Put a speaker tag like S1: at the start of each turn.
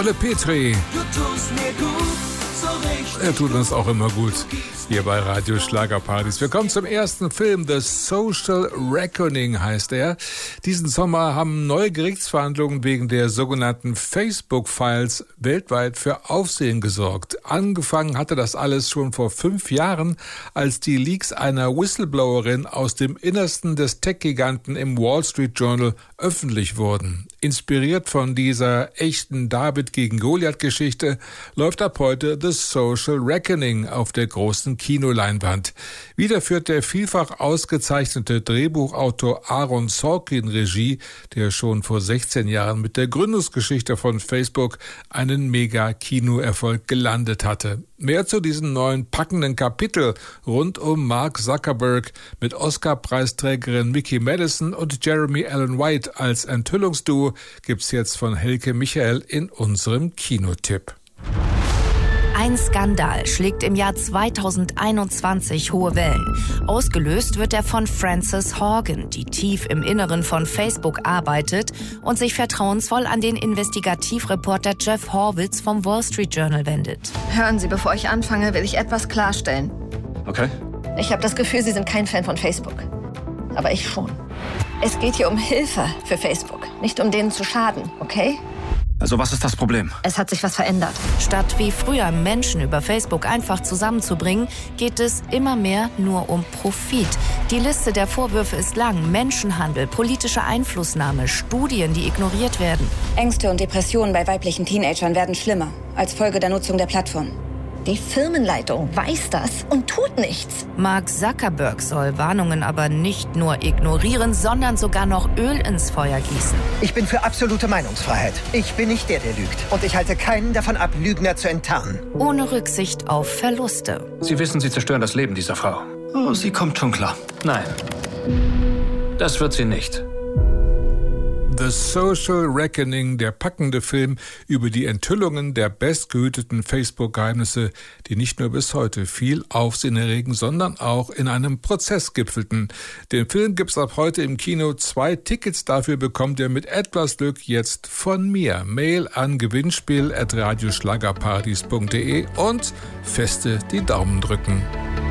S1: Wolle Petri.
S2: Du tust mir gut, so richtig.
S1: Er tut uns auch immer gut hier bei Radio Schlagerpartys. Wir kommen zum ersten Film, The Social Reckoning heißt er. Diesen Sommer haben neue Gerichtsverhandlungen wegen der sogenannten Facebook-Files weltweit für Aufsehen gesorgt. Angefangen hatte das alles schon vor 5 Jahren, als die Leaks einer Whistleblowerin aus dem Innersten des Tech-Giganten im Wall Street Journal öffentlich wurden. Inspiriert von dieser echten David gegen Goliath-Geschichte läuft ab heute The Social Reckoning auf der großen Kinoleinwand. Wieder führt der vielfach ausgezeichnete Drehbuchautor Aaron Sorkin Regie, der schon vor 16 Jahren mit der Gründungsgeschichte von Facebook einen Mega-Kinoerfolg gelandet hatte. Mehr zu diesem neuen packenden Kapitel rund um Mark Zuckerberg mit Oscar-Preisträgerin Mickey Madison und Jeremy Allen White als Enthüllungsduo gibt's jetzt von Helke Michael in unserem Kinotipp.
S3: Ein Skandal schlägt im Jahr 2021 hohe Wellen. Ausgelöst wird er von Frances Haugen, die tief im Inneren von Facebook arbeitet und sich vertrauensvoll an den Investigativreporter Jeff Horwitz vom Wall Street Journal wendet.
S4: Hören Sie, bevor ich anfange, will ich etwas klarstellen.
S5: Okay.
S4: Ich habe das Gefühl, Sie sind kein Fan von Facebook. Aber ich schon. Es geht hier um Hilfe für Facebook, nicht um denen zu schaden, okay?
S5: Also was ist das Problem?
S4: Es hat sich was verändert.
S3: Statt wie früher Menschen über Facebook einfach zusammenzubringen, geht es immer mehr nur um Profit. Die Liste der Vorwürfe ist lang. Menschenhandel, politische Einflussnahme, Studien, die ignoriert werden.
S6: Ängste und Depressionen bei weiblichen Teenagern werden schlimmer als Folge der Nutzung der Plattform.
S4: Die Firmenleitung weiß das und tut nichts.
S3: Mark Zuckerberg soll Warnungen aber nicht nur ignorieren, sondern sogar noch Öl ins Feuer gießen.
S7: Ich bin für absolute Meinungsfreiheit. Ich bin nicht der lügt. Und ich halte keinen davon ab, Lügner zu enttarnen.
S3: Ohne Rücksicht auf Verluste.
S5: Sie wissen, Sie zerstören das Leben dieser Frau. Oh, sie kommt schon klar. Nein, das wird sie nicht.
S1: The Social Reckoning, der packende Film über die Enthüllungen der bestgehüteten Facebook-Geheimnisse, die nicht nur bis heute viel Aufsehen erregen, sondern auch in einem Prozess gipfelten. Den Film gibt's ab heute im Kino. 2 Tickets dafür bekommt ihr mit etwas Glück jetzt von mir. Mail an gewinnspiel@radioschlagerpartys.de und feste die Daumen drücken.